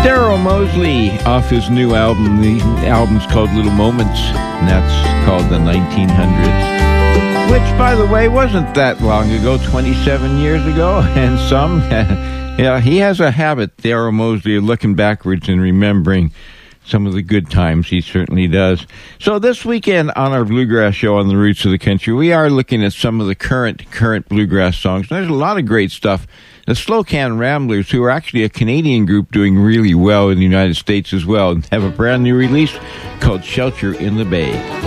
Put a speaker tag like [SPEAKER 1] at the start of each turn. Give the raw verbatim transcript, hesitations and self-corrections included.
[SPEAKER 1] Darryl Mosley off his new album. The album's called Little Moments, and that's called the nineteen hundreds, which, by the way, wasn't that long ago, twenty-seven years ago, and some. Yeah, he has a habit, Darryl Mosley, of looking backwards and remembering some of the good times. He certainly does. So this weekend on our Bluegrass Show on the Roots of the Country, we are looking at some of the current current bluegrass songs. There's a lot of great stuff. The Slow Can Ramblers, who are actually a Canadian group doing really well in the United States as well, have a brand new release called Shelter in the Bay.